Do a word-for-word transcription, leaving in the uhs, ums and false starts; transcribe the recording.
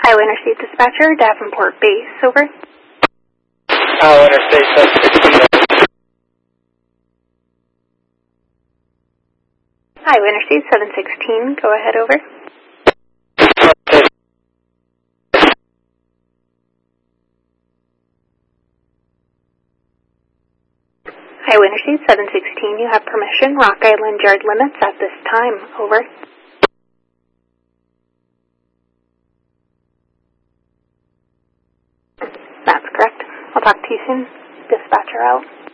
Iowa Interstate Dispatcher, Davenport Base, over. Iowa Interstate seven sixteen. Iowa Interstate seven sixteen, go ahead, over. Iowa Interstate seven sixteen, you have permission. Rock Island yard limits at this time, over. That's correct. I'll talk to you soon. Dispatcher out.